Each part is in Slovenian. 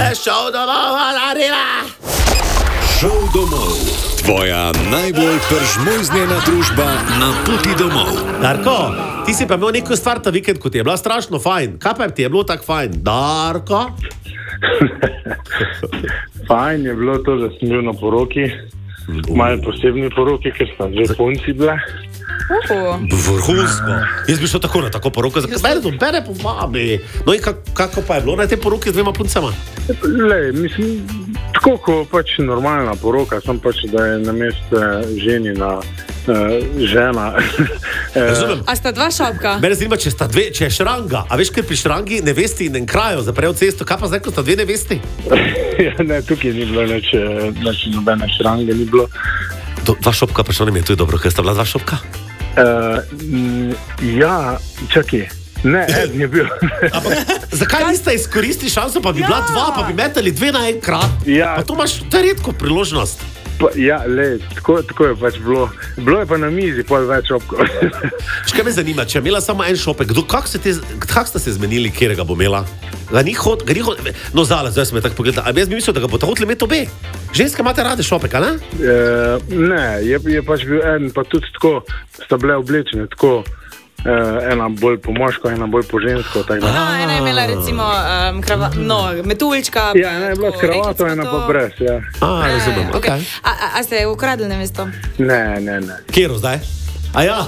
Šel domov, Alarina! Šel domov. Tvoja najbolj peržmojznjena družba na poti domov. Darko, ti si pa imel neko stvar ta vikend, ko ti je bila strašno fajn. Kaj pa ti je bilo tako fajn? Darko? Fajn je bilo to, da sem bil na poroki. Malo posebni poroki, ker sem že punci bila. Vrhunsko. Jaz bi šel tako na tako poroko. Bere povabi. No in kako pa je bilo na te poroke z dvema puncama? Lej, mislim, tako kot pač normalna poroka, sem pač, da je na mesto ženina žena. Razumem. A sta dva šopka? Mene zanima, če je šranga. A veš, ker pri šrangi nevesti in en krajo zaprejo cesto. Kaj pa zdaj, ko sta dve nevesti? Ja, ne, tukaj ni bilo nič nobene šrange, ni bilo. Dva šopka, pa še ne mi je, to je dobro, ker sta bila dva šopka? Ja, čakaj. Ne, eden je bil. Zakaj niste izkoristili šanso, pa bi bila dva, pa bi metali dve naenkrat? Ja. Pa to imaš, to je redko priložnost. Ja, lej, tako je pač bilo. Bilo je pa na mizi pol več šopkov. Kaj me zanima, če je imela samo en šopek, kako ste se zmenili, kjerega bo imela? Ga ni hod, no zdaj sem me tako pogledal, a jaz bi mislil, da ga bo ta hoteli imeti obe. Ženske imate rade šopeka, ne? Ne, je pač bil en, pa tudi tako, sta bile oblečene, tako, ena bolj po moško, ena bolj po žensko. Ena je imela recimo metuljčka. Ja, ena je bila s kravato, ena pa brez, ja. Razumem, okej. A ste ukradli nevesto? Ne. Kjero zdaj? A ja?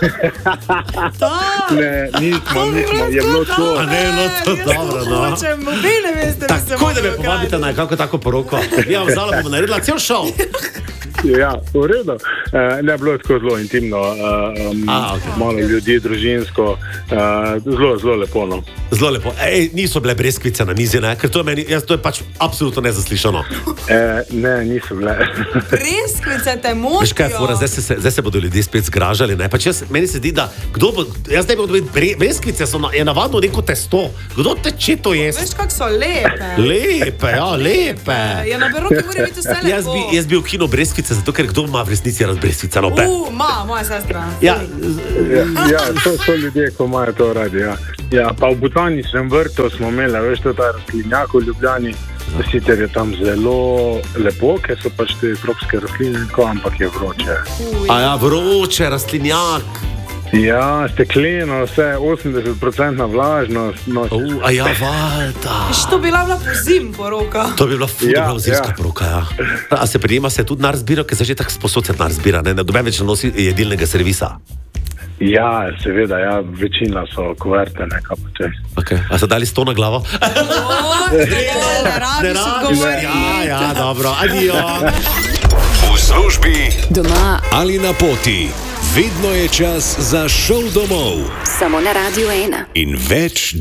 Ne, nismo, je bilo to. A ne, no to dobro, no. Hočem, obe neveste bi se Takoj, da me povabite na kako tako poroko. Ja, vzala bomo naredila cel šov. Ja, v redu. Ne, bilo je tako zelo intimno, malo ljudi, družinsko, zelo lepo, no. Zelo lepo. Niso bile breskvice na mizi, ne? Ker to je pač absolutno nezaslišano. Ne, niso bile. Breskvice te motijo. Veš kaj, fora, zdaj se bodo ljudje spet zgražali, ne? Pač meni se zdi, da jaz ne bi odvedel, breskvice je navadno neko testo. Kdo teče to jesti? Veš, kak so lepe. Lepe, ja, lepe. Ja, na beroki mora biti vse lepo. Jaz bi v kino breskvice, zato ker kdo ima v resnici rad breskvice, no pe. Moja sestra. Ja, to so ljudje, ko imajo to radi, ja. Ja, pa v botaničnem vrtu smo imeli, veš, to ta rastlinjak v Ljubljani, sicer je tam zelo lepo, ker so pač te tropske rastline, ampak je vroče. A ja, vroče, rastlinjak. Ja, stekleno, vse 80% vlažnost. A ja, valjda. To bi bila po zim poroka. To bi bila zimska poroka, ja. A se prijema se tudi nar zbira, ker se že tako sposod nar zbira, ne? Noben več ne nosi jedilnega servisa. Ja, seveda, ja, večina so kuverte, nekaj pa če. Okay. A so dali 100 na glavo? Ne rabiš odgovoriti. Ja, dobro, adijo. V službi, doma ali na poti. Vedno je čas za šel domov. Samo na Radio 1. In več